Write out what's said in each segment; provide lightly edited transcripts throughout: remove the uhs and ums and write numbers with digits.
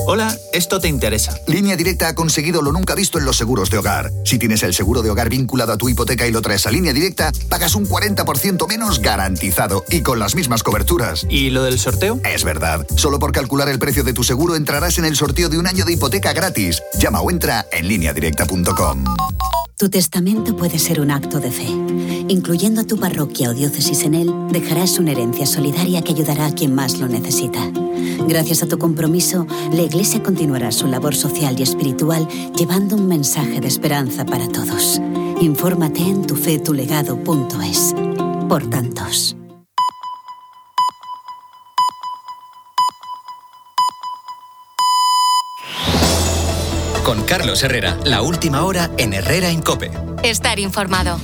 Hola, esto te interesa. Línea Directa ha conseguido lo nunca visto en los seguros de hogar. Si tienes el seguro de hogar vinculado a tu hipoteca y lo traes a Línea Directa, pagas un 40% menos garantizado y con las mismas coberturas. ¿Y lo del sorteo? Es verdad. Solo por calcular el precio de tu seguro entrarás en el sorteo de un año de hipoteca gratis. Llama o entra en lineadirecta.com. Tu testamento puede ser un acto de fe. Incluyendo a tu parroquia o diócesis en él, dejarás una herencia solidaria que ayudará a quien más lo necesita. Gracias a tu compromiso, la Iglesia continuará su labor social y espiritual llevando un mensaje de esperanza para todos. Infórmate en tufetulegado.es. Por tantos. Con Carlos Herrera, la última hora en Herrera en COPE. Estar informado.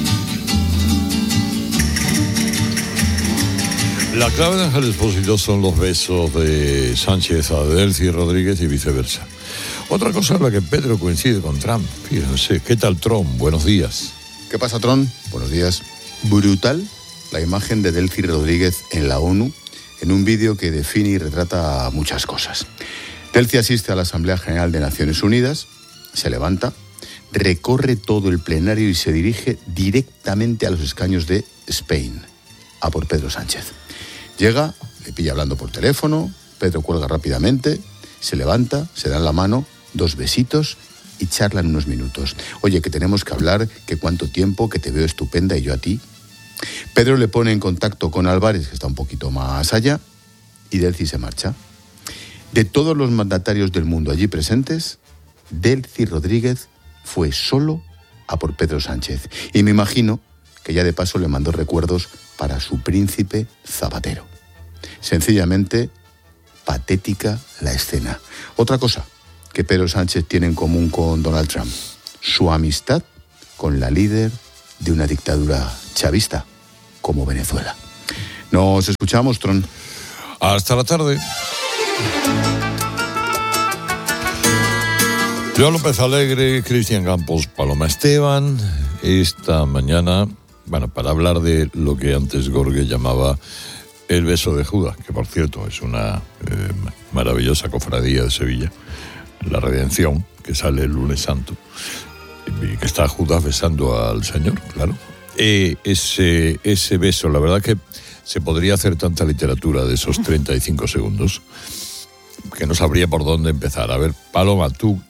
La clave de Ángel Expósito son los besos de Sánchez a Delcy Rodríguez y viceversa. Otra cosa en la que Pedro coincide con Trump. Fíjense, ¿qué tal Trump? Buenos días. ¿Qué pasa, Trump? Buenos días. Brutal la imagen de Delcy Rodríguez en la ONU en un vídeo que define y retrata muchas cosas. Delcy asiste a la Asamblea General de Naciones Unidas, se levanta, recorre todo el plenario y se dirige directamente a los escaños de Spain, a por Pedro Sánchez. Llega, le pilla hablando por teléfono, Pedro cuelga rápidamente, se levanta, se dan la mano, 2 besitos y charlan unos minutos. Oye, que tenemos que hablar, que cuánto tiempo, que te veo estupenda y yo a ti. Pedro le pone en contacto con Álvarez, que está un poquito más allá, y Delcy se marcha. De todos los mandatarios del mundo allí presentes, Delcy Rodríguez fue solo a por Pedro Sánchez. Y me imagino que ya de paso le mandó recuerdos para su príncipe Zapatero. Sencillamente, patética la escena. Otra cosa que Pedro Sánchez tiene en común con Donald Trump, su amistad con la líder de una dictadura chavista como Venezuela. Nos escuchamos, Tron. Hasta la tarde. Joan López Alegre, Cristian Campos, Paloma Esteban, esta mañana, para hablar de lo que antes Gorge llamaba el beso de Judas, que por cierto es una maravillosa cofradía de Sevilla, la Redención, que sale el lunes santo, y que está Judas besando al Señor, claro. Ese beso, la verdad que se podría hacer tanta literatura de esos 35 segundos que no sabría por dónde empezar. A ver, Paloma, tú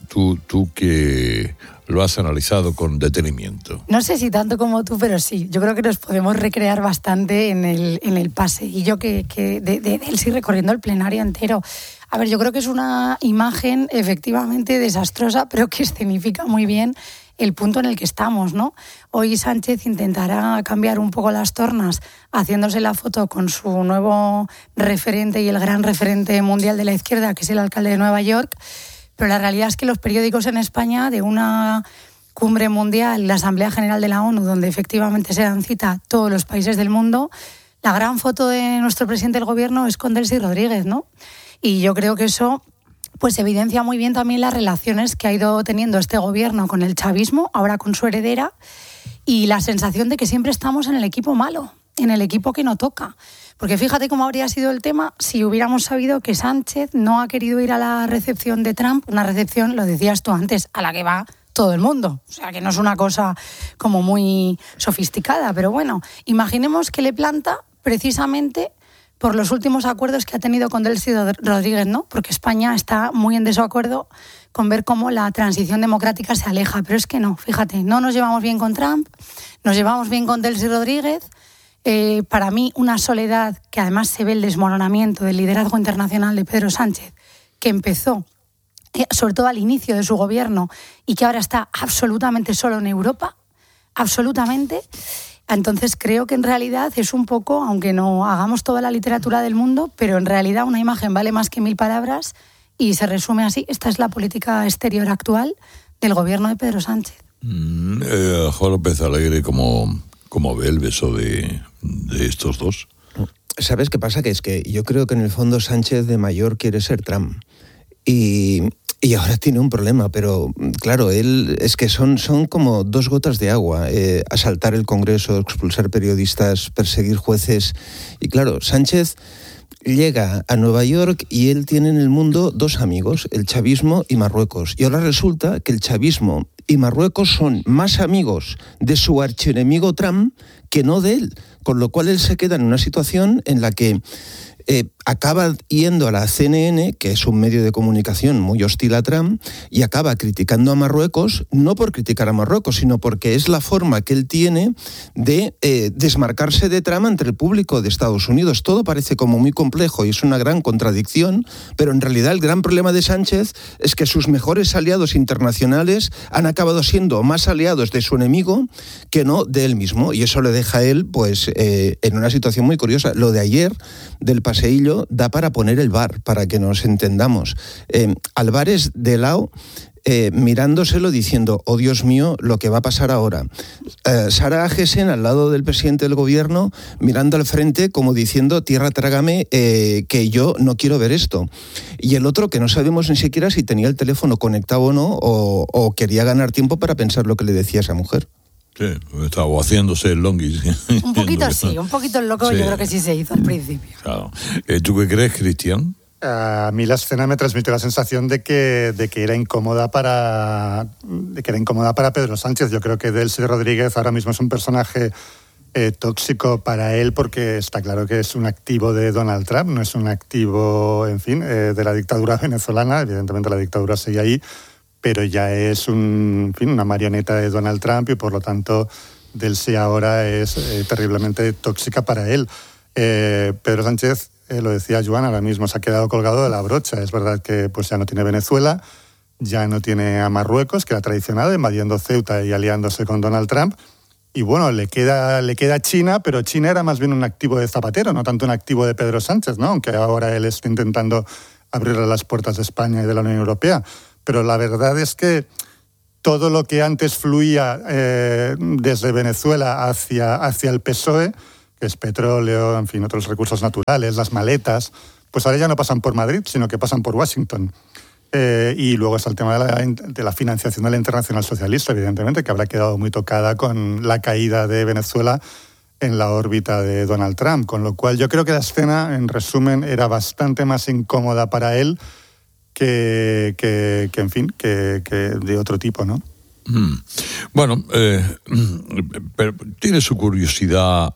que lo has analizado con detenimiento. No sé si tanto como tú, pero sí, yo creo que nos podemos recrear bastante en el paseillo que de él sí recorriendo el plenario entero. A ver, yo creo que es una imagen efectivamente desastrosa, pero que escenifica muy bien el punto en el que estamos, ¿no? Hoy Sánchez intentará cambiar un poco las tornas haciéndose la foto con su nuevo referente y el gran referente mundial de la izquierda, que es el alcalde de Nueva York, pero la realidad es que los periódicos en España, de una cumbre mundial, la Asamblea General de la ONU, donde efectivamente se dan cita todos los países del mundo, la gran foto de nuestro presidente del gobierno es con Delcy Rodríguez, ¿no? Y yo creo que eso pues evidencia muy bien también las relaciones que ha ido teniendo este gobierno con el chavismo, ahora con su heredera, y la sensación de que siempre estamos en el equipo malo, en el equipo que no toca. Porque fíjate cómo habría sido el tema si hubiéramos sabido que Sánchez no ha querido ir a la recepción de Trump, una recepción, lo decías tú antes, a la que va todo el mundo. O sea, que no es una cosa como muy sofisticada, pero bueno, imaginemos que le planta precisamente por los últimos acuerdos que ha tenido con Delcy Rodríguez, ¿no? Porque España está muy en desacuerdo con ver cómo la transición democrática se aleja. Pero es que no, fíjate, no nos llevamos bien con Trump, nos llevamos bien con Delcy Rodríguez. Para mí, una soledad que además se ve el desmoronamiento del liderazgo internacional de Pedro Sánchez, que empezó sobre todo al inicio de su gobierno y que ahora está absolutamente solo en Europa, absolutamente. Entonces creo que en realidad es un poco, aunque no hagamos toda la literatura del mundo, pero en realidad una imagen vale más que 1000 palabras y se resume así. Esta es la política exterior actual del gobierno de Pedro Sánchez. Juan López Alegre, ¿cómo ve el beso de estos dos? ¿Sabes qué pasa? Que es que yo creo que en el fondo Sánchez de mayor quiere ser Trump. Y ahora tiene un problema, pero claro, él es que son como 2 gotas de agua, asaltar el Congreso, expulsar periodistas, perseguir jueces. Y claro, Sánchez llega a Nueva York y él tiene en el mundo dos amigos, el chavismo y Marruecos. Y ahora resulta que el chavismo y Marruecos son más amigos de su archienemigo Trump que no de él, con lo cual él se queda en una situación en la que acaba yendo a la CNN, que es un medio de comunicación muy hostil a Trump, y acaba criticando a Marruecos, no por criticar a Marruecos, sino porque es la forma que él tiene de desmarcarse de Trump ante el público de Estados Unidos. Todo parece como muy complejo y es una gran contradicción, pero en realidad el gran problema de Sánchez es que sus mejores aliados internacionales han acabado siendo más aliados de su enemigo que no de él mismo, y eso le deja a él pues en una situación muy curiosa. Lo de ayer del paseillo da para poner el bar, para que nos entendamos. Álvarez de lado, mirándoselo diciendo, oh Dios mío, lo que va a pasar ahora. Sara Agesen al lado del presidente del gobierno, mirando al frente como diciendo, tierra trágame, que yo no quiero ver esto. Y el otro que no sabemos ni siquiera si tenía el teléfono conectado o no, o quería ganar tiempo para pensar lo que le decía esa mujer. Sí, estaba haciéndose el longuis. Un poquito sí, un poquito el loco, sí. Yo creo que sí se hizo al principio. Claro. ¿Tú qué crees, Cristian? A mí la escena me transmitió la sensación de que era incómoda para Pedro Sánchez. Yo creo que Delcy Rodríguez ahora mismo es un personaje tóxico para él, porque está claro que es un activo de Donald Trump, no es un activo, en fin, de la dictadura venezolana. Evidentemente la dictadura sigue ahí, pero ya es una marioneta de Donald Trump, y por lo tanto Delcy ahora es terriblemente tóxica para él. Pedro Sánchez, lo decía Joan, ahora mismo se ha quedado colgado de la brocha. Es verdad que pues ya no tiene Venezuela, ya no tiene a Marruecos, que era traicionado, invadiendo Ceuta y aliándose con Donald Trump. Y bueno, le queda China, pero China era más bien un activo de Zapatero, no tanto un activo de Pedro Sánchez, ¿no? Aunque ahora él está intentando abrirle las puertas de España y de la Unión Europea. Pero la verdad es que todo lo que antes fluía desde Venezuela hacia el PSOE, que es petróleo, en fin, otros recursos naturales, las maletas, pues ahora ya no pasan por Madrid, sino que pasan por Washington. Y luego está el tema de la financiación de la Internacional Socialista, evidentemente, que habrá quedado muy tocada con la caída de Venezuela en la órbita de Donald Trump. Con lo cual yo creo que la escena, en resumen, era bastante más incómoda para él que de otro tipo, ¿no? Bueno, pero tiene su curiosidad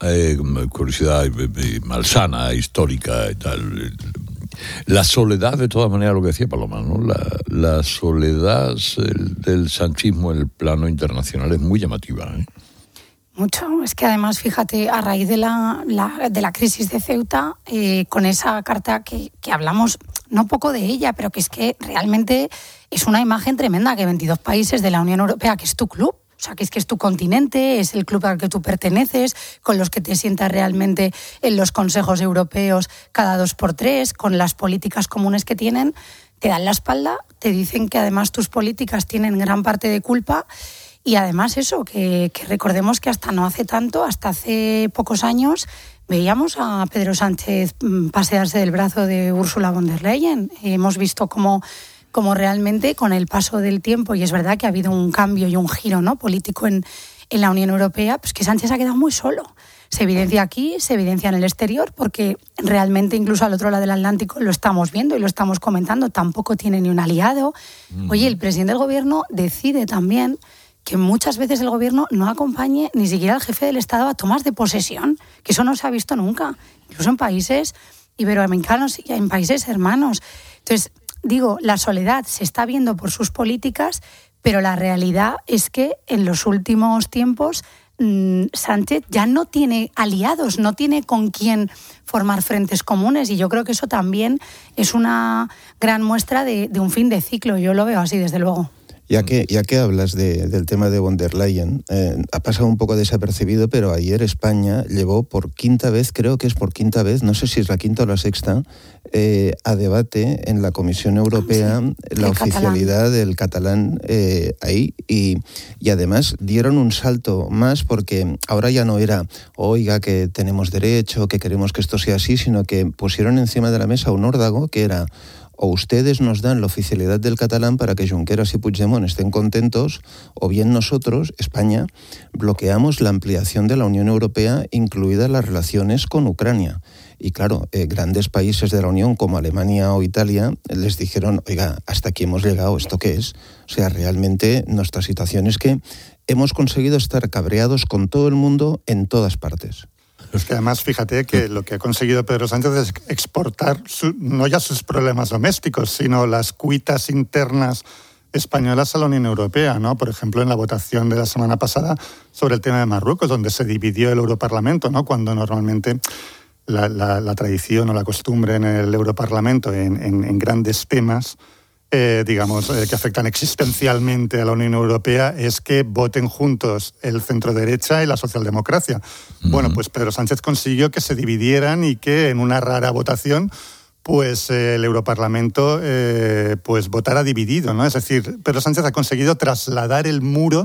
malsana, histórica y tal. La soledad, de todas maneras, lo que decía Paloma, ¿no? La soledad del sanchismo en el plano internacional es muy llamativa, ¿eh? Mucho. Es que además, fíjate, a raíz de la crisis de Ceuta, con esa carta que hablamos no poco de ella, pero que es que realmente es una imagen tremenda, que 22 países de la Unión Europea, que es tu club, o sea, que es tu continente, es el club al que tú perteneces, con los que te sientas realmente en los consejos europeos cada 2x3, con las políticas comunes que tienen, te dan la espalda, te dicen que además tus políticas tienen gran parte de culpa. Y además eso, que recordemos que hasta no hace tanto, hasta hace pocos años, veíamos a Pedro Sánchez pasearse del brazo de Ursula von der Leyen. Hemos visto cómo realmente con el paso del tiempo, y es verdad que ha habido un cambio y un giro, ¿no?, político en la Unión Europea, pues que Sánchez ha quedado muy solo. Se evidencia aquí, se evidencia en el exterior, porque realmente incluso al otro lado del Atlántico lo estamos viendo y lo estamos comentando, tampoco tiene ni un aliado. Oye, el presidente del gobierno decide también que muchas veces el gobierno no acompañe ni siquiera al jefe del Estado a tomas de posesión, que eso no se ha visto nunca, incluso en países iberoamericanos y en países hermanos. Entonces, digo, la soledad se está viendo por sus políticas, pero la realidad es que en los últimos tiempos Sánchez ya no tiene aliados, no tiene con quién formar frentes comunes, y yo creo que eso también es una gran muestra de un fin de ciclo. Yo lo veo así, desde luego. Ya que hablas del tema de von der Leyen, ha pasado un poco desapercibido, pero ayer España llevó por quinta vez, creo que es por quinta vez, no sé si es la quinta o la sexta, a debate en la Comisión Europea la oficialidad del catalán ahí, y además dieron un salto más, porque ahora ya no era, oiga, que tenemos derecho, que queremos que esto sea así, sino que pusieron encima de la mesa un órdago que era: o ustedes nos dan la oficialidad del catalán para que Junqueras y Puigdemont estén contentos, o bien nosotros, España, bloqueamos la ampliación de la Unión Europea, incluidas las relaciones con Ucrania. Y claro, grandes países de la Unión como Alemania o Italia les dijeron, oiga, hasta aquí hemos llegado, ¿esto qué es? O sea, realmente nuestra situación es que hemos conseguido estar cabreados con todo el mundo en todas partes. Es que además, fíjate que lo que ha conseguido Pedro Sánchez es exportar no ya sus problemas domésticos, sino las cuitas internas españolas a la Unión Europea, ¿no? Por ejemplo, en la votación de la semana pasada sobre el tema de Marruecos, donde se dividió el Europarlamento, ¿no? Cuando normalmente la tradición o la costumbre en el Europarlamento en grandes temas, que afectan existencialmente a la Unión Europea, es que voten juntos el centro-derecha y la socialdemocracia. Uh-huh. Bueno, pues Pedro Sánchez consiguió que se dividieran y que en una rara votación pues el Europarlamento pues votara dividido, ¿no? Es decir, Pedro Sánchez ha conseguido trasladar el muro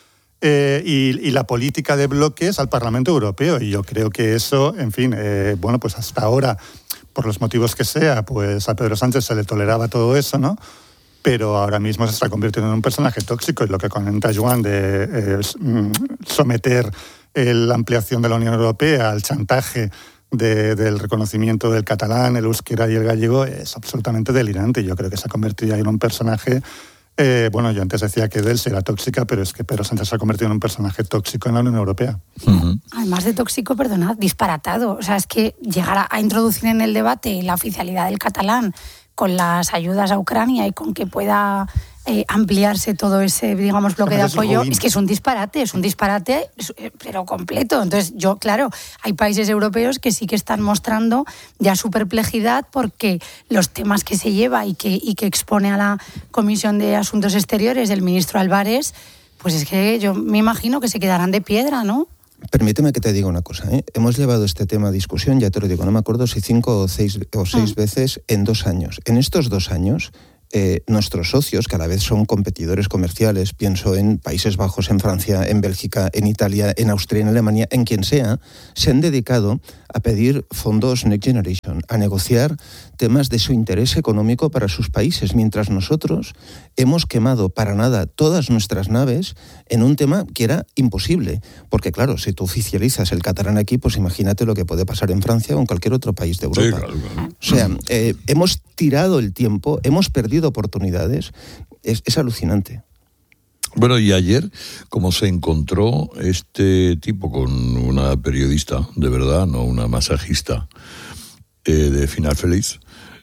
y la política de bloques al Parlamento Europeo, y yo creo que eso, en fin, pues hasta ahora, por los motivos que sea, pues a Pedro Sánchez se le toleraba todo eso, ¿no? Pero ahora mismo se está convirtiendo en un personaje tóxico, y lo que comenta Joan de someter la ampliación de la Unión Europea al chantaje del reconocimiento del catalán, el euskera y el gallego es absolutamente delirante. Yo creo que se ha convertido en un personaje... yo antes decía que Delcy era tóxica, pero es que Pedro Sánchez se ha convertido en un personaje tóxico en la Unión Europea. Uh-huh. Además de tóxico, perdonad, disparatado. O sea, es que llegar a introducir en el debate la oficialidad del catalán con las ayudas a Ucrania y con que pueda ampliarse todo ese, digamos, bloque de apoyo, es que es un disparate, pero completo. Entonces, hay países europeos que sí que están mostrando ya su perplejidad porque los temas que se lleva y que expone a la Comisión de Asuntos Exteriores el ministro Álvarez, pues es que yo me imagino que se quedarán de piedra, ¿no? Permíteme que te diga una cosa, ¿eh? Hemos llevado este tema a discusión, ya te lo digo, no me acuerdo si 5 o 6 veces en 2 años. En estos 2 años, nuestros socios, que a la vez son competidores comerciales, pienso en Países Bajos, en Francia, en Bélgica, en Italia, en Austria, en Alemania, en quien sea, se han dedicado a pedir fondos Next Generation, a negociar temas de su interés económico para sus países, mientras nosotros hemos quemado para nada todas nuestras naves en un tema que era imposible. Porque claro, si tú oficializas el catalán aquí, pues imagínate lo que puede pasar en Francia o en cualquier otro país de Europa. Sí, claro. O sea, hemos tirado el tiempo, hemos perdido oportunidades, es alucinante. Bueno, y ayer, como se encontró este tipo con una periodista, de verdad, no una masajista, de Final Feliz,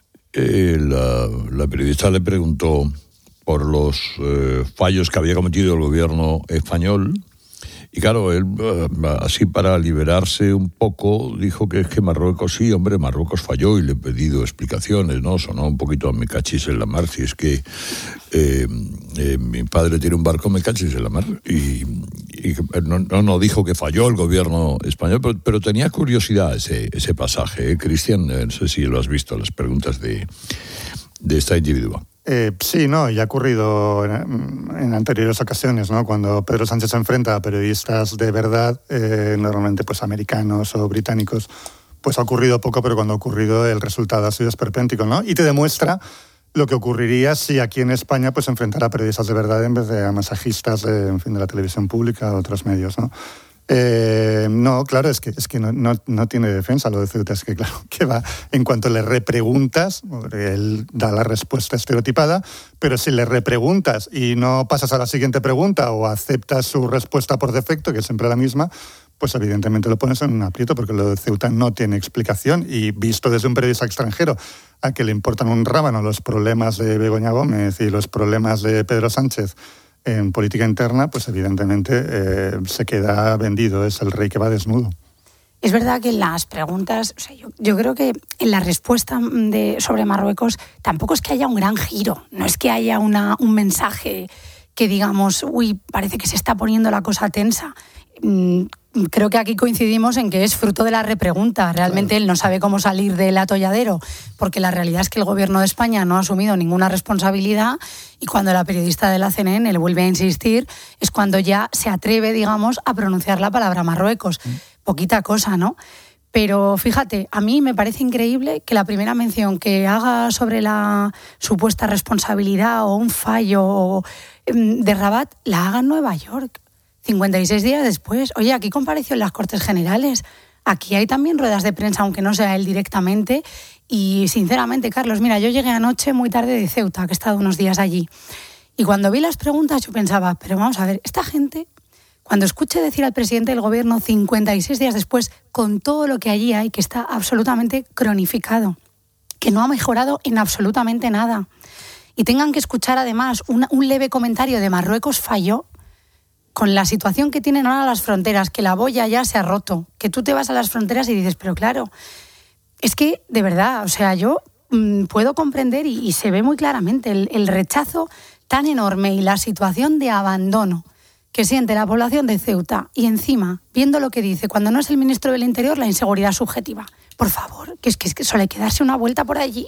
la periodista le preguntó por los fallos que había cometido el gobierno español. Y claro, él, así para liberarse un poco, dijo que es que Marruecos, sí, hombre, Marruecos falló y le he pedido explicaciones, ¿no? Sonó un poquito a me cachis en la mar, si es que mi padre tiene un barco, me cachis en la mar. Y no dijo que falló el gobierno español, pero tenía curiosidad ese pasaje, ¿eh? Cristian, no sé si lo has visto, las preguntas de esta individua. Sí, no, ya ha ocurrido en anteriores ocasiones, ¿no? Cuando Pedro Sánchez se enfrenta a periodistas de verdad, normalmente pues americanos o británicos, pues ha ocurrido poco, pero cuando ha ocurrido el resultado ha sido esperpéntico, ¿no? Y te demuestra lo que ocurriría si aquí en España pues se enfrentara a periodistas de verdad en vez de a masajistas de la televisión pública o otros medios, ¿no? No, claro, es que no tiene defensa lo de Ceuta, es que claro, que va, en cuanto le repreguntas, él da la respuesta estereotipada, pero si le repreguntas y no pasas a la siguiente pregunta o aceptas su respuesta por defecto, que es siempre la misma, pues evidentemente lo pones en un aprieto, porque lo de Ceuta no tiene explicación, y visto desde un periodista extranjero a que le importan un rábano los problemas de Begoña Gómez y los problemas de Pedro Sánchez en política interna, pues evidentemente se queda vendido, es el rey que va desnudo. Es verdad que en las preguntas, o sea, yo creo que en la respuesta sobre Marruecos tampoco es que haya un gran giro, no es que haya un mensaje que digamos, parece que se está poniendo la cosa tensa. Creo que aquí coincidimos en que es fruto de la repregunta. Realmente claro, él no sabe cómo salir del atolladero, porque la realidad es que el gobierno de España no ha asumido ninguna responsabilidad, y cuando la periodista de la CNN le vuelve a insistir es cuando ya se atreve, digamos, a pronunciar la palabra Marruecos. Poquita cosa, ¿no? Pero fíjate, a mí me parece increíble que la primera mención que haga sobre la supuesta responsabilidad o un fallo de Rabat la haga en Nueva York. 56 días después. Oye, aquí compareció en las Cortes Generales. Aquí hay también ruedas de prensa, aunque no sea él directamente. Y sinceramente, Carlos, mira, yo llegué anoche muy tarde de Ceuta, que he estado unos días allí. Y cuando vi las preguntas yo pensaba, pero vamos a ver, esta gente, cuando escuché decir al presidente del gobierno 56 días después, con todo lo que allí hay, que está absolutamente cronificado, que no ha mejorado en absolutamente nada, y tengan que escuchar además un leve comentario de Marruecos falló, con la situación que tienen ahora las fronteras, que la boya ya se ha roto, que tú te vas a las fronteras y dices, pero claro, es que de verdad, o sea, yo puedo comprender y se ve muy claramente el rechazo tan enorme y la situación de abandono que siente la población de Ceuta, y encima, viendo lo que dice, cuando no es el ministro del Interior, la inseguridad subjetiva. Por favor, que es que solo hay que darse una vuelta por allí.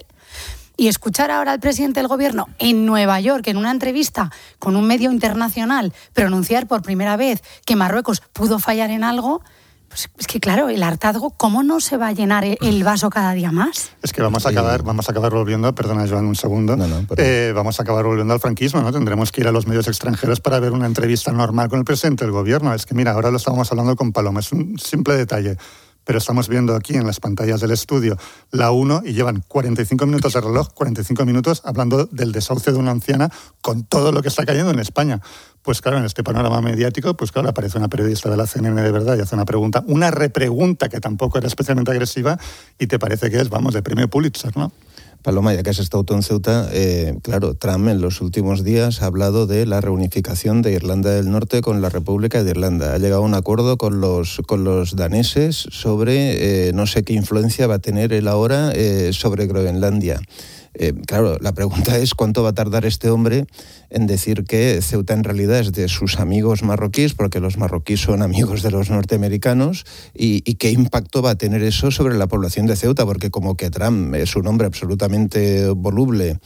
Y escuchar ahora al presidente del gobierno en Nueva York, en una entrevista con un medio internacional, pronunciar por primera vez que Marruecos pudo fallar en algo, pues es que claro, el hartazgo, ¿cómo no se va a llenar el vaso cada día más? Es que vamos a acabar volviendo, perdona Joan un segundo, vamos a acabar volviendo al franquismo, ¿no? Tendremos que ir a los medios extranjeros para ver una entrevista normal con el presidente del gobierno. Es que mira, ahora lo estábamos hablando con Paloma, es un simple detalle. Pero estamos viendo aquí en las pantallas del estudio la 1 y llevan 45 minutos de reloj, 45 minutos hablando del desahucio de una anciana con todo lo que está cayendo en España. Pues claro, en este panorama mediático, pues claro, aparece una periodista de la CNN de verdad y hace una pregunta, una repregunta que tampoco era especialmente agresiva y te parece que es, vamos, de premio Pulitzer, ¿no? Paloma, ya que has estado tú en Ceuta, claro, Trump en los últimos días ha hablado de la reunificación de Irlanda del Norte con la República de Irlanda. Ha llegado a un acuerdo con los daneses sobre no sé qué influencia va a tener él ahora sobre Groenlandia. Claro, la pregunta es cuánto va a tardar este hombre en decir que Ceuta en realidad es de sus amigos marroquíes, porque los marroquíes son amigos de los norteamericanos, y qué impacto va a tener eso sobre la población de Ceuta, porque como que Trump es un hombre absolutamente voluble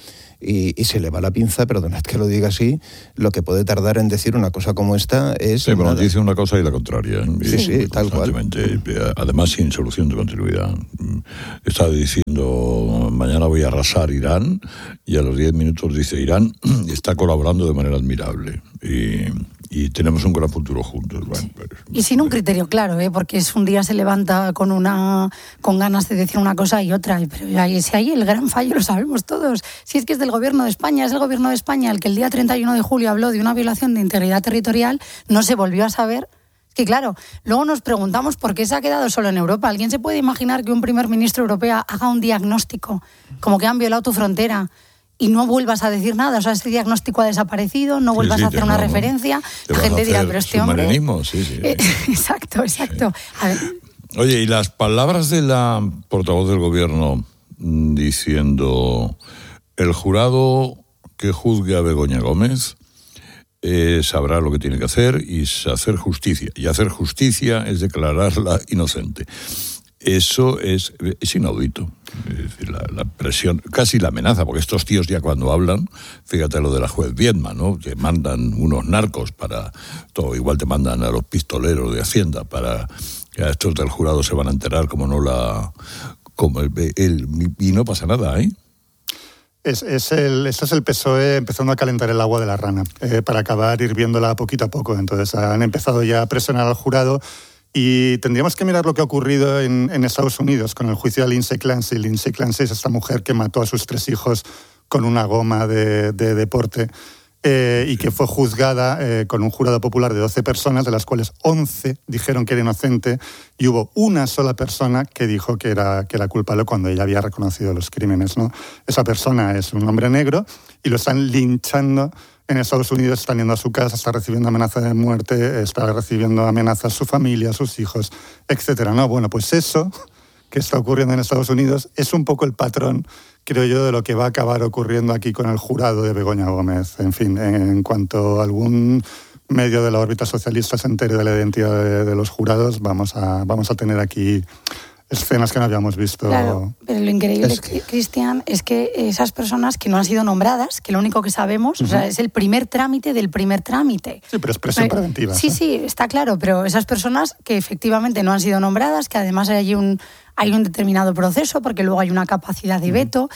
y se le va la pinza, perdonad que lo diga así, lo que puede tardar en decir una cosa como esta es... Sí, bueno, dice una cosa y la contraria. Sí, tal cual. Además, sin solución de continuidad. Está diciendo, mañana voy a arrasar Irán, y a los 10 minutos dice, Irán está colaborando de manera admirable. Y tenemos un gran futuro juntos. Bueno, y sin un criterio claro, porque es un día se levanta con ganas de decir una cosa y otra, pero si hay el gran fallo lo sabemos todos. Si es que es del gobierno de España, es el gobierno de España el que el día 31 de julio habló de una violación de integridad territorial, no se volvió a saber. Es que claro, luego nos preguntamos por qué se ha quedado solo en Europa. ¿Alguien se puede imaginar que un primer ministro europeo haga un diagnóstico como que han violado tu frontera y no vuelvas a decir nada? O sea, ese diagnóstico ha desaparecido, no vuelvas a hacer una referencia. La gente dirá, pero este hombre... Exacto. A ver. Oye, y las palabras de la portavoz del gobierno diciendo, el jurado que juzgue a Begoña Gómez sabrá lo que tiene que hacer y hacer justicia. Y hacer justicia es declararla inocente. Eso es inaudito. Es decir, la presión, casi la amenaza, porque estos tíos ya cuando hablan, fíjate lo de la juez Viedma, ¿no? Que mandan unos narcos para todo, igual te mandan a los pistoleros de Hacienda para que a estos del jurado se van a enterar y no pasa nada, ¿eh? Esto es el PSOE empezando a calentar el agua de la rana para acabar hirviéndola poquito a poco. Entonces han empezado ya a presionar al jurado. Y tendríamos que mirar lo que ha ocurrido en Estados Unidos con el juicio de Lindsay Clancy. Lindsay Clancy es esta mujer que mató a sus 3 hijos con una goma de deporte y que fue juzgada con un jurado popular de 12 personas, de las cuales 11 dijeron que era inocente, y hubo una sola persona que dijo que era culpable cuando ella había reconocido los crímenes, ¿no? Esa persona es un hombre negro y lo están linchando en Estados Unidos, están yendo a su casa, está recibiendo amenaza de muerte, está recibiendo amenazas a su familia, a sus hijos, etcétera, ¿no? Bueno, pues eso que está ocurriendo en Estados Unidos es un poco el patrón, creo yo, de lo que va a acabar ocurriendo aquí con el jurado de Begoña Gómez. En fin, en cuanto algún medio de la órbita socialista se entere de la identidad de los jurados, vamos a tener aquí escenas que no habíamos visto. Claro, pero lo increíble, Cristian, es que esas personas que no han sido nombradas, que lo único que sabemos, o sea, es el primer trámite del primer trámite. Sí, pero es presión preventiva. Sí, está claro, pero esas personas que efectivamente no han sido nombradas, que además hay un determinado proceso, porque luego hay una capacidad de veto.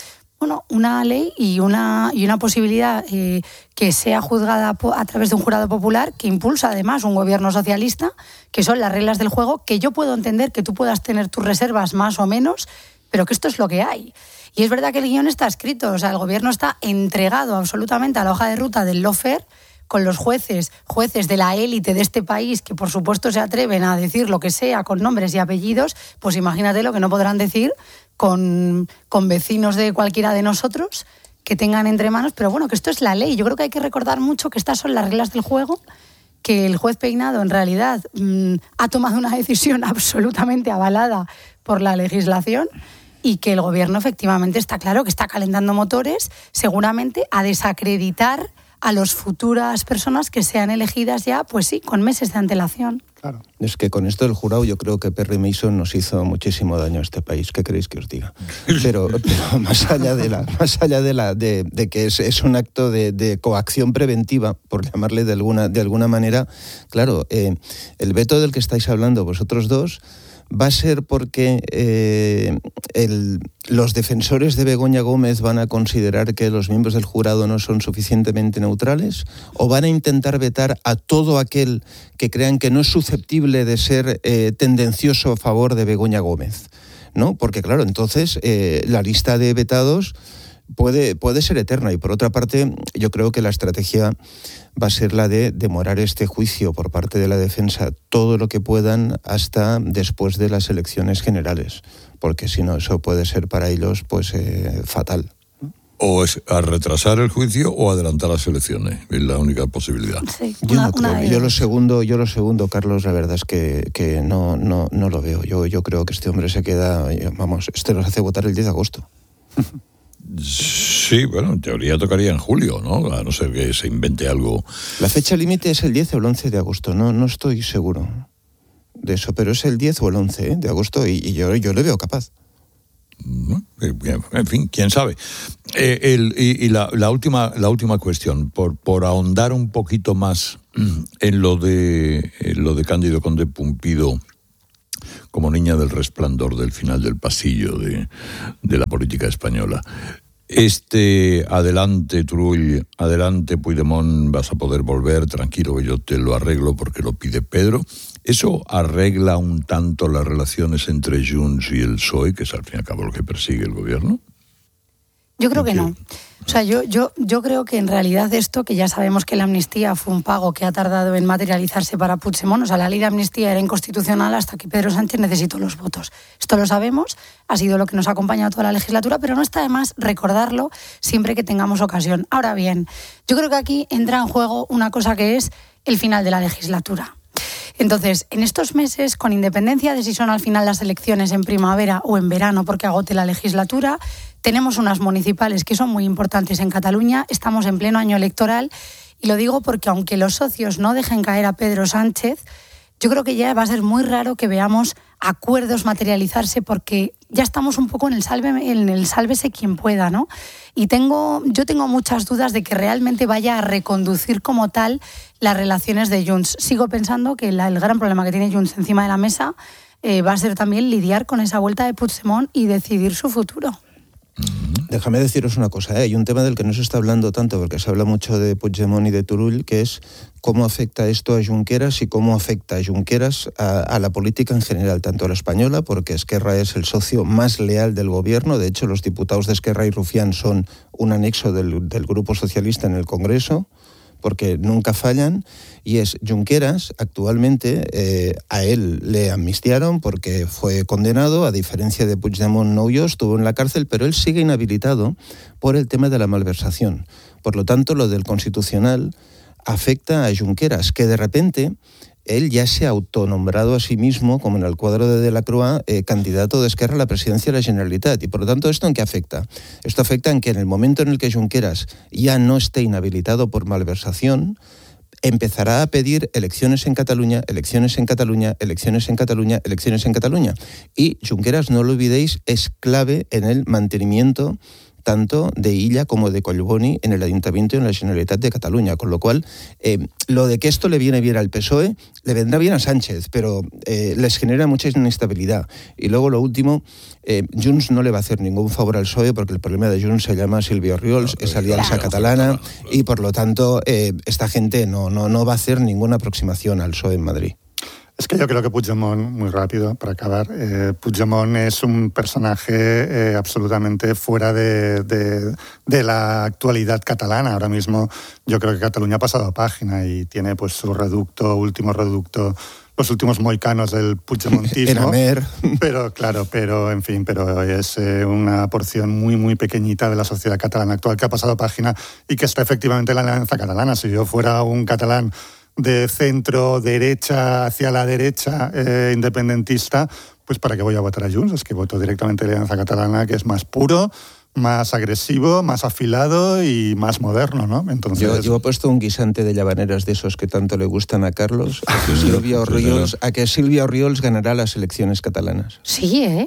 una ley y una posibilidad que sea juzgada a través de un jurado popular que impulsa además un gobierno socialista, que son las reglas del juego, que yo puedo entender que tú puedas tener tus reservas más o menos, pero que esto es lo que hay. Y es verdad que el guión está escrito, o sea, el gobierno está entregado absolutamente a la hoja de ruta del lawfare, con los jueces de la élite de este país, que por supuesto se atreven a decir lo que sea con nombres y apellidos, pues imagínate lo que no podrán decir con vecinos de cualquiera de nosotros que tengan entre manos, pero bueno, que esto es la ley. Yo creo que hay que recordar mucho que estas son las reglas del juego, que el juez Peinado en realidad ha tomado una decisión absolutamente avalada por la legislación y que el gobierno efectivamente está claro que está calentando motores, seguramente a desacreditar a las futuras personas que sean elegidas ya, pues sí, con meses de antelación. Claro. Es que con esto del jurado yo creo que Perry Mason nos hizo muchísimo daño a este país. ¿Qué queréis que os diga? Pero más allá de que es un acto de coacción preventiva, por llamarle de alguna manera, claro, el veto del que estáis hablando vosotros dos va a ser porque los defensores de Begoña Gómez van a considerar que los miembros del jurado no son suficientemente neutrales, o van a intentar vetar a todo aquel que crean que no es susceptible de ser tendencioso a favor de Begoña Gómez, ¿no? Porque claro, entonces la lista de vetados puede ser eterna. Y por otra parte, yo creo que la estrategia va a ser la de demorar este juicio por parte de la defensa todo lo que puedan hasta después de las elecciones generales, porque si no, eso puede ser para ellos pues fatal. O es a retrasar el juicio o adelantar las elecciones, es la única posibilidad. Sí, yo lo segundo, Carlos, la verdad es que no lo veo. Yo creo que este hombre se queda, vamos, los hace votar el 10 de agosto. Sí, bueno, en teoría tocaría en julio, ¿no? A no ser que se invente algo. La fecha límite es el 10 o el 11 de agosto, no estoy seguro de eso, pero es el 10 o el 11 de agosto y yo le veo capaz. En fin, quién sabe. La última cuestión, por ahondar un poquito más en lo de Cándido Conde Pumpido como niña del resplandor del final del pasillo de la política española. Adelante Turull, adelante Puigdemont, vas a poder volver, tranquilo que yo te lo arreglo porque lo pide Pedro. ¿Eso arregla un tanto las relaciones entre Junts y el PSOE, que es al fin y al cabo lo que persigue el gobierno? Yo creo que no. O sea, yo creo que en realidad esto, que ya sabemos que la amnistía fue un pago que ha tardado en materializarse para Puigdemont, o sea, la ley de amnistía era inconstitucional hasta que Pedro Sánchez necesitó los votos. Esto lo sabemos, ha sido lo que nos ha acompañado toda la legislatura, pero no está de más recordarlo siempre que tengamos ocasión. Ahora bien, yo creo que aquí entra en juego una cosa que es el final de la legislatura. Entonces, en estos meses, con independencia de si son al final las elecciones en primavera o en verano porque agote la legislatura, tenemos unas municipales que son muy importantes en Cataluña, estamos en pleno año electoral y lo digo porque aunque los socios no dejen caer a Pedro Sánchez, yo creo que ya va a ser muy raro que veamos acuerdos materializarse porque ya estamos un poco en el sálvese quien pueda, ¿no? Y yo tengo muchas dudas de que realmente vaya a reconducir como tal las relaciones de Junts. Sigo pensando que el gran problema que tiene Junts encima de la mesa va a ser también lidiar con esa vuelta de Puigdemont y decidir su futuro. Déjame deciros una cosa, hay un tema del que no se está hablando tanto porque se habla mucho de Puigdemont y de Turull, que es cómo afecta esto a Junqueras y cómo afecta a Junqueras a la política en general, tanto a la española, porque Esquerra es el socio más leal del gobierno, de hecho los diputados de Esquerra y Rufián son un anexo del Grupo Socialista en el Congreso, porque nunca fallan, y es Junqueras, actualmente, a él le amnistiaron porque fue condenado, a diferencia de Puigdemont no huyó, estuvo en la cárcel, pero él sigue inhabilitado por el tema de la malversación. Por lo tanto, lo del Constitucional afecta a Junqueras, que de repente él ya se ha autonombrado a sí mismo, como en el cuadro de Delacroix, candidato de Esquerra a la presidencia de la Generalitat. Y por lo tanto, ¿esto en qué afecta? Esto afecta en que en el momento en el que Junqueras ya no esté inhabilitado por malversación, empezará a pedir elecciones en Cataluña, elecciones en Cataluña, elecciones en Cataluña, elecciones en Cataluña. Y Junqueras, no lo olvidéis, es clave en el mantenimiento tanto de Illa como de Collboni en el Ayuntamiento y en la Generalitat de Cataluña, con lo cual lo de que esto le viene bien al PSOE, le vendrá bien a Sánchez, pero les genera mucha inestabilidad. Y luego lo último, Junts no le va a hacer ningún favor al PSOE porque el problema de Junts se llama Silvio Oriols, es alianza catalana y por lo tanto esta gente no va a hacer ninguna aproximación al PSOE en Madrid. Es que yo creo que Puigdemont, muy rápido para acabar, Puigdemont es un personaje absolutamente fuera de la actualidad catalana. Ahora mismo yo creo que Cataluña ha pasado página y tiene pues su último reducto, los últimos mohicanos del puigdemontismo. pero es una porción muy, muy pequeñita de la sociedad catalana actual que ha pasado página y que está efectivamente en la alianza catalana. Si yo fuera un catalán de centro derecha hacia la derecha independentista, pues ¿para qué voy a votar a Junts? Es que voto directamente a la Alianza Catalana, que es más puro, más agresivo, más afilado y más moderno, ¿no? Entonces, yo he puesto un guisante de llavaneras de esos que tanto le gustan a Carlos, a que Silvia Oriols ganará las elecciones catalanas. Sí, ¿eh?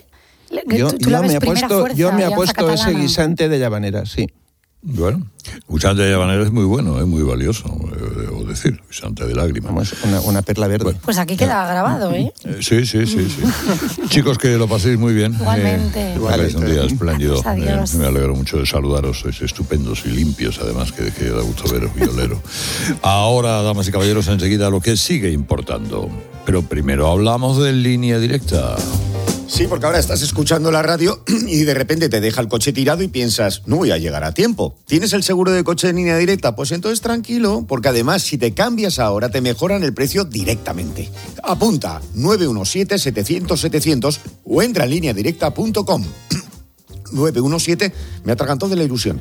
Yo me he puesto ese guisante de llavaneras, sí. Bueno, guisante de llavanero es muy bueno, es muy valioso, debo decir, guisante de lágrimas. Vamos, una perla verde. Bueno, pues aquí queda grabado, ¿eh? Sí. Chicos, que lo paséis muy bien. Igualmente. Es un día espléndido. Adiós. Me alegro mucho de saludaros, sois estupendos y limpios, además, que da gusto veros y oleros. Ahora, damas y caballeros, enseguida lo que sigue importando. Pero primero hablamos de Línea Directa. Sí, porque ahora estás escuchando la radio y de repente te deja el coche tirado y piensas, no voy a llegar a tiempo. ¿Tienes el seguro de coche en Línea Directa? Pues entonces tranquilo, porque además si te cambias ahora te mejoran el precio directamente. Apunta 917-700-700 o entra en lineadirecta.com. 917, me atragantó de la ilusión.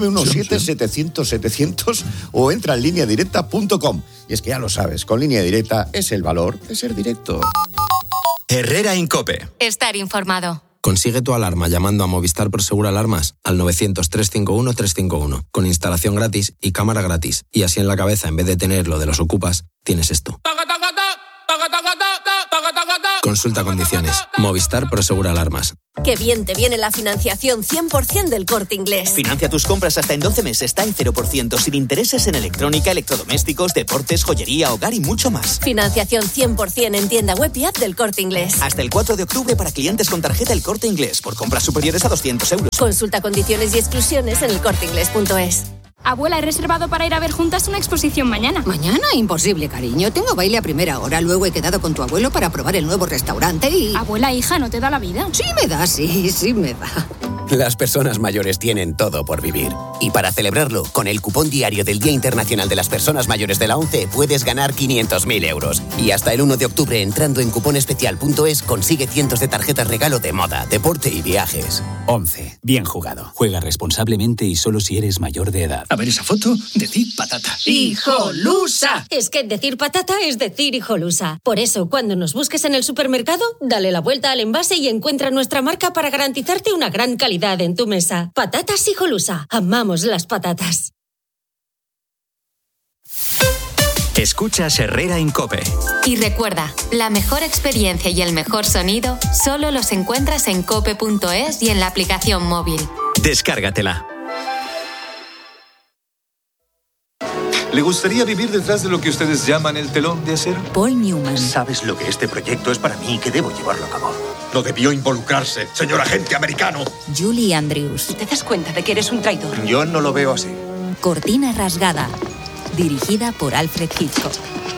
917-700-700 o entra en lineadirecta.com. Y es que ya lo sabes, con Línea Directa es el valor de ser directo. Herrera en COPE. Estar informado. Consigue tu alarma llamando a Movistar Prosegur Alarmas al 900-351-351 con instalación gratis y cámara gratis. Y así en la cabeza, en vez de tener lo de los ocupas, tienes esto. Consulta condiciones. Movistar Prosegur Alarmas. Qué bien te viene la financiación 100% del Corte Inglés. Financia tus compras hasta en 12 meses, está en 0%, sin intereses en electrónica, electrodomésticos, deportes, joyería, hogar y mucho más. Financiación 100% en tienda web y app del Corte Inglés. Hasta el 4 de octubre para clientes con tarjeta El Corte Inglés, por compras superiores a 200 euros. Consulta condiciones y exclusiones en elcorteinglés.es. Abuela, he reservado para ir a ver juntas una exposición mañana. ¿Mañana? Imposible, cariño. Tengo baile a primera hora. Luego he quedado con tu abuelo para probar el nuevo restaurante y... Abuela, hija, ¿no te da la vida? Sí me da, sí me da. Las personas mayores tienen todo por vivir. Y para celebrarlo, con el cupón diario del Día Internacional de las Personas Mayores de la ONCE puedes ganar 500.000 euros. Y hasta el 1 de octubre, entrando en cuponespecial.es, consigue cientos de tarjetas regalo de moda, deporte y viajes. ONCE. Bien jugado. Juega responsablemente y solo si eres mayor de edad. A ver esa foto, decid patata. ¡Hijolusa! Es que decir patata es decir hijolusa. Por eso, cuando nos busques en el supermercado, dale la vuelta al envase y encuentra nuestra marca para garantizarte una gran calidad en tu mesa. Patatas Hijolusa. Amamos las patatas. Escuchas Herrera en COPE. Y recuerda, la mejor experiencia y el mejor sonido solo los encuentras en cope.es y en la aplicación móvil. Descárgatela. ¿Le gustaría vivir detrás de lo que ustedes llaman el telón de acero? Paul Newman. ¿Sabes lo que este proyecto es para mí y que debo llevarlo a cabo? No debió involucrarse, señor agente americano. Julie Andrews. ¿Te das cuenta de que eres un traidor? Yo no lo veo así. Cortina rasgada. Dirigida por Alfred Hitchcock.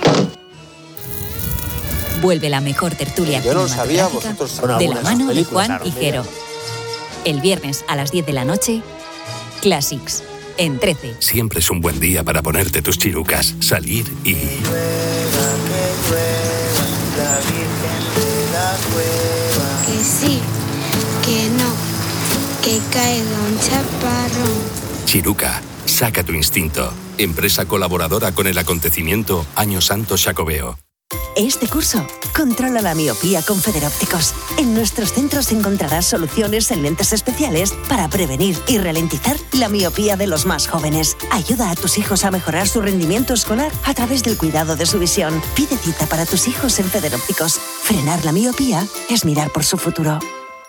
Vuelve la mejor tertulia cinematográfica de la mano de Juan Higuero. El viernes a las 10 de la noche, Classics. En 13. Siempre es un buen día para ponerte tus chirucas, salir y... Que sí, que no, que caiga un chaparrón. Chiruca, saca tu instinto. Empresa colaboradora con el acontecimiento Año Santo Xacobeo. Este curso, controla la miopía con Federópticos. En nuestros centros encontrarás soluciones en lentes especiales para prevenir y ralentizar la miopía de los más jóvenes. Ayuda a tus hijos a mejorar su rendimiento escolar a través del cuidado de su visión. Pide cita para tus hijos en Federópticos. Frenar la miopía es mirar por su futuro.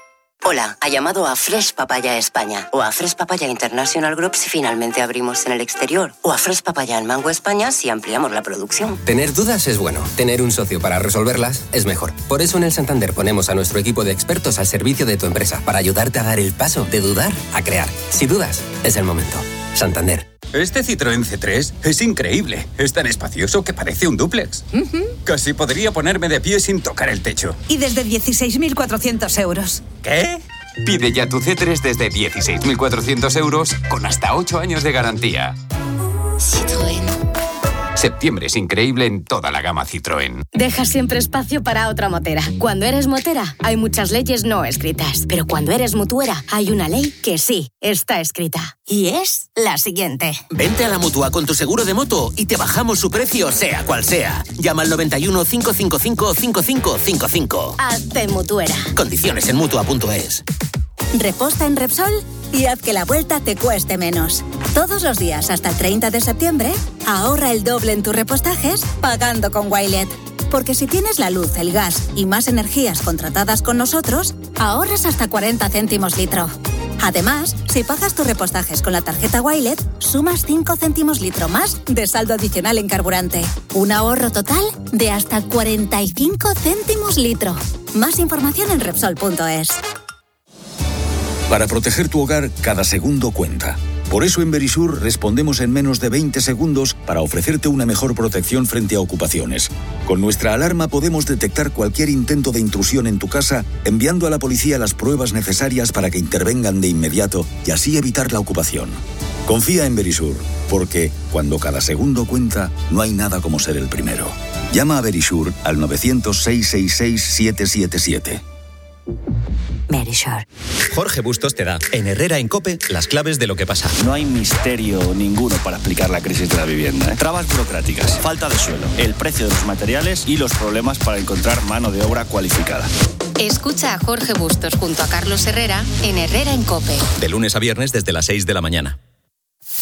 Hola, ha llamado a Fresh Papaya España o a Fresh Papaya International Group si finalmente abrimos en el exterior o a Fresh Papaya en Mango España si ampliamos la producción. Tener dudas es bueno, tener un socio para resolverlas es mejor. Por eso en el Santander ponemos a nuestro equipo de expertos al servicio de tu empresa para ayudarte a dar el paso de dudar a crear. Si dudas, es el momento. Santander. Este Citroën C3 es increíble. Es tan espacioso que parece un dúplex. Casi podría ponerme de pie sin tocar el techo. Y desde 16.400 euros. ¿Qué? Pide ya tu C3 desde 16.400 euros con hasta 8 años de garantía. Citroën. Septiembre es increíble en toda la gama Citroën. Deja siempre espacio para otra motera. Cuando eres motera, hay muchas leyes no escritas. Pero cuando eres mutuera, hay una ley que sí está escrita. Y es la siguiente. Vente a la Mutua con tu seguro de moto y te bajamos su precio, sea cual sea. Llama al 91 555 5555. Hazte mutuera. Condiciones en Mutua.es. Reposta en Repsol y haz que la vuelta te cueste menos. Todos los días hasta el 30 de septiembre, ahorra el doble en tus repostajes pagando con Wilet. Porque si tienes la luz, el gas y más energías contratadas con nosotros, ahorras hasta 40 céntimos litro. Además, si pagas tus repostajes con la tarjeta Wilet, sumas 5 céntimos litro más de saldo adicional en carburante. Un ahorro total de hasta 45 céntimos litro. Más información en Repsol.es. Para proteger tu hogar, cada segundo cuenta. Por eso en Verisur respondemos en menos de 20 segundos para ofrecerte una mejor protección frente a ocupaciones. Con nuestra alarma podemos detectar cualquier intento de intrusión en tu casa, enviando a la policía las pruebas necesarias para que intervengan de inmediato y así evitar la ocupación. Confía en Verisur, porque cuando cada segundo cuenta, no hay nada como ser el primero. Llama a Verisur al 900-666-777. Verisur. Jorge Bustos te da, en Herrera en COPE, las claves de lo que pasa. No hay misterio ninguno para explicar la crisis de la vivienda. Trabas burocráticas, falta de suelo, el precio de los materiales y los problemas para encontrar mano de obra cualificada. Escucha a Jorge Bustos junto a Carlos Herrera en Herrera en COPE. De lunes a viernes desde las 6 de la mañana.